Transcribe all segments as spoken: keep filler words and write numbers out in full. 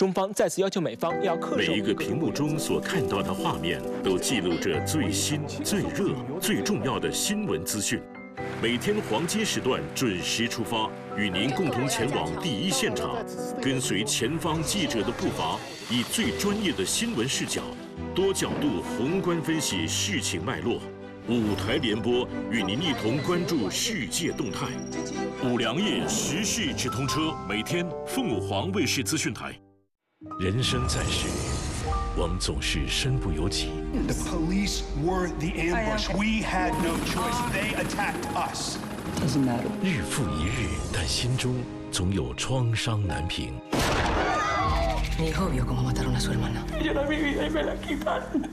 中方再次要求美方要恪守。 每一个屏幕中所看到的画面，都记录着最新、最热、最重要的新闻资讯。每天黄金时段准时出发，与您共同前往第一现场，跟随前方记者的步伐，以最专业的新闻视角，多角度宏观分析事情脉络。五台联播与您一同关注世界动态。五粮液时事直通车，每天凤舞凰卫视资讯台。人生在世，我们总是身不由己。 The police were the ambush. We had no choice. They attacked us. Doesn't matter. 日复一日，但心中总有创伤难平。 Mi hijo vio cómo mataron a su hermana. Yo la viví y me la quitaron.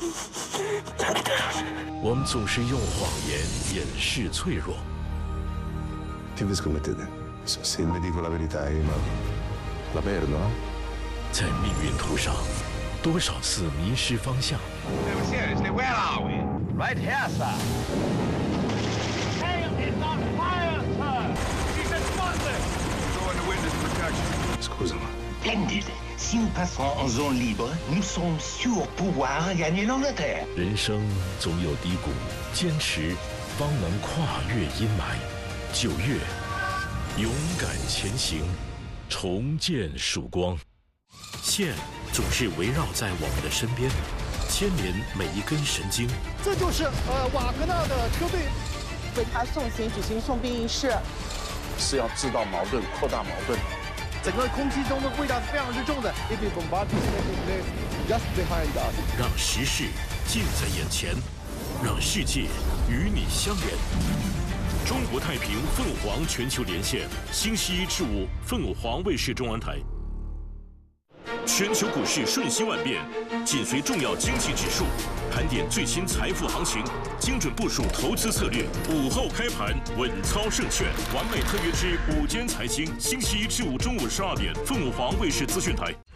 我们总是用谎言掩饰脆弱。 Che vi scommettete? Se vi dico la verità, ma la perdo, eh? 在命运途上，多少次迷失方向。 Seriously, where are we? Right here, sir. Hail is on fire, sir. He's explosive. Go into witness protection. Scusa, ma Splendid. Si nous passons en zone libre, nous sommes sûrs pouvoir gagner l'Angleterre. 人生总有低谷，坚持方能跨越阴霾。九月，勇敢前行，重见曙光。线总是围绕在我们的身边，牵连每一根神经。 这就是呃瓦格纳的车队， 为他送行举行送殡仪式， 是要制造矛盾，扩大矛盾。 整个空气中的味道是非常之重的。If you bombard just behind us， 让时事近在眼前，让世界与你相连。中国太平凤凰全球连线，星期一至五凤凰卫视中文台。全球股市瞬息万变，紧随重要经济指数，盘点最新财富行情，精准部署投资策略。午后开盘，稳操胜券，完美特约之午间财经，星期一至五中午十二点，凤凰卫视资讯台。